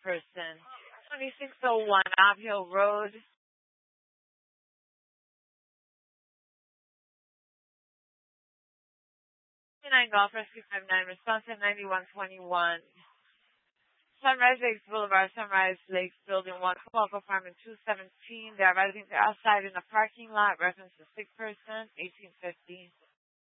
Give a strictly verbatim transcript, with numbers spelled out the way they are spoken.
person. twenty-six oh one Nob Hill Road. nine Golf Rescue five nine, response at ninety-one twenty-one. Sunrise Lakes Boulevard, Sunrise Lakes Building one, Falk Apartment two seventeen. They are arriving outside in the parking lot. Reference to sick person, eighteen fifty.